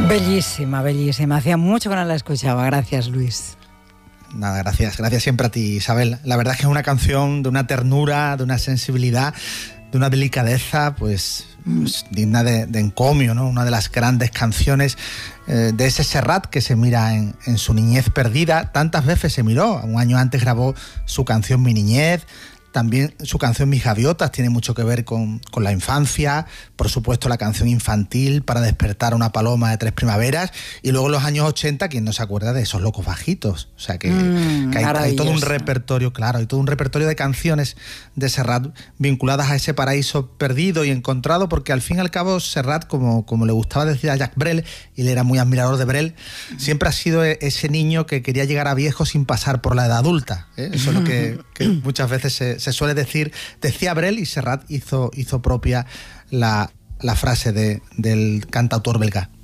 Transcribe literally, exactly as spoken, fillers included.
Bellísima, bellísima. Hacía mucho que no la escuchaba. Gracias, Luis. Nada, gracias. Gracias siempre a ti, Isabel. La verdad es que es una canción de una ternura, de una sensibilidad, de una delicadeza, pues, pues digna de, de encomio, ¿no? Una de las grandes canciones eh, de ese Serrat que se mira en, en su niñez perdida. Tantas veces se miró. Un año antes grabó su canción Mi Niñez. También su canción Mis Gaviotas tiene mucho que ver con, con la infancia. Por supuesto, la canción infantil Para despertar a una paloma de tres primaveras. Y luego en los años ochenta, ¿quién no se acuerda de Esos locos bajitos? O sea que, mm, que hay, hay todo un repertorio, claro, hay todo un repertorio de canciones de Serrat vinculadas a ese paraíso perdido y encontrado, porque al fin y al cabo Serrat, como, como le gustaba decir a Jacques Brel, y él era muy admirador de Brel, siempre ha sido ese niño que quería llegar a viejo sin pasar por la edad adulta, ¿eh? Eso es lo que, que muchas veces se, se suele decir. Decía Brel, y Serrat hizo, hizo propia la, la frase de, del cantautor belga.